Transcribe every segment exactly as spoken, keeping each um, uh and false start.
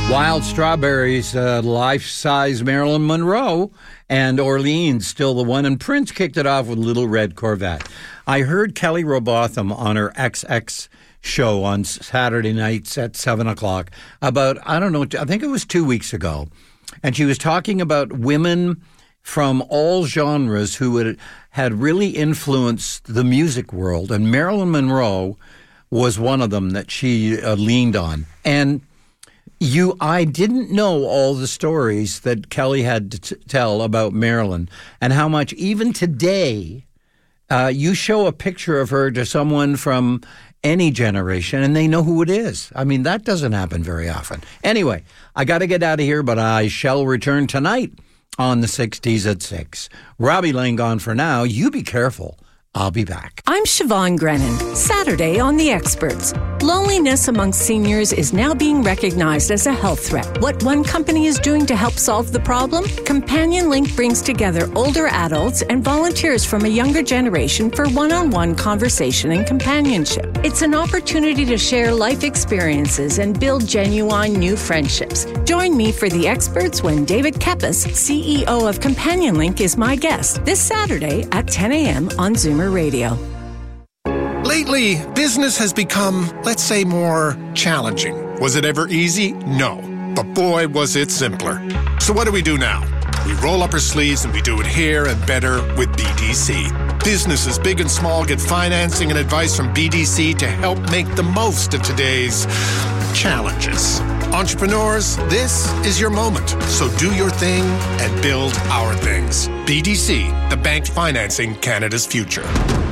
Wild Strawberries, uh, life-size Marilyn Monroe, and Orleans, Still the One, and Prince kicked it off with Little Red Corvette. I heard Kelly Robotham on her X X show on Saturday nights at seven o'clock about, I don't know, I think it was two weeks ago, and she was talking about women from all genres who had, had really influenced the music world, and Marilyn Monroe was one of them that she uh, leaned on. And You, I didn't know all the stories that Kelly had to t- tell about Marilyn and how much, even today, uh, you show a picture of her to someone from any generation and they know who it is. I mean, that doesn't happen very often. Anyway, I got to get out of here, but I shall return tonight on the sixties at six. Robbie Lane gone for now. You be careful. I'll be back. I'm Siobhan Grennan. Saturday on The Experts. Loneliness among seniors is now being recognized as a health threat. What one company is doing to help solve the problem? Companion Link brings together older adults and volunteers from a younger generation for one-on-one conversation and companionship. It's an opportunity to share life experiences and build genuine new friendships. Join me for The Experts when David Kepis, C E O of Companion Link, is my guest this Saturday at ten a.m. on Zoomer Radio. Lately, business has become, let's say, more challenging. Was it ever easy? No. But boy, was it simpler. So what do we do now? We roll up our sleeves and we do it here and better with B D C. Businesses big and small get financing and advice from B D C to help make the most of today's challenges. Entrepreneurs, this is your moment. So do your thing and build our things. B D C, the bank financing Canada's future.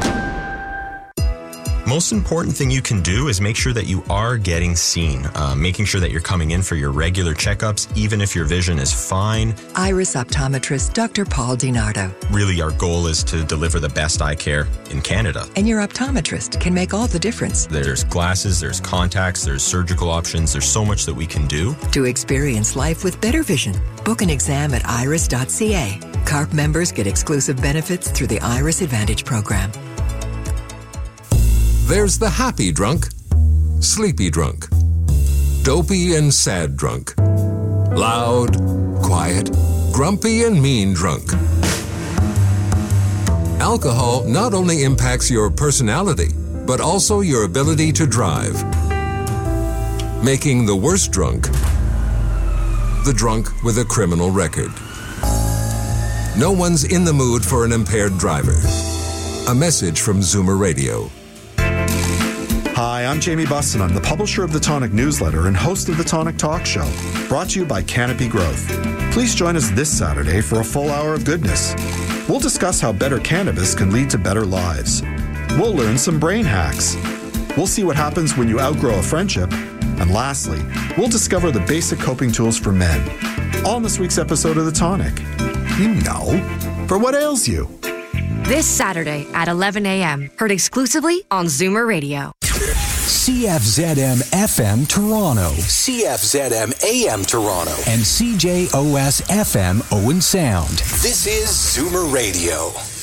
Most important thing you can do is make sure that you are getting seen, uh, making sure that you're coming in for your regular checkups, even if your vision is fine. Iris optometrist Doctor Paul DiNardo. Really, our goal is to deliver the best eye care in Canada. And your optometrist can make all the difference. There's glasses, there's contacts, there's surgical options. There's so much that we can do. To experience life with better vision, book an exam at iris dot c a. C A R P members get exclusive benefits through the Iris Advantage program. There's the happy drunk, sleepy drunk, dopey and sad drunk, loud, quiet, grumpy and mean drunk. Alcohol not only impacts your personality, but also your ability to drive, making the worst drunk the drunk with a criminal record. No one's in the mood for an impaired driver. A message from Zoomer Radio. Hi, I'm Jamie Buston. I'm the publisher of the Tonic newsletter and host of the Tonic Talk Show, brought to you by Canopy Growth. Please join us this Saturday for a full hour of goodness. We'll discuss how better cannabis can lead to better lives. We'll learn some brain hacks. We'll see what happens when you outgrow a friendship. And lastly, we'll discover the basic coping tools for men. All in this week's episode of The Tonic. You know, for what ails you. This Saturday at eleven a.m. Heard exclusively on Zoomer Radio. C F Z M F M Toronto, C F Z M A M Toronto, and C J O S F M Owen Sound. This is Zoomer Radio.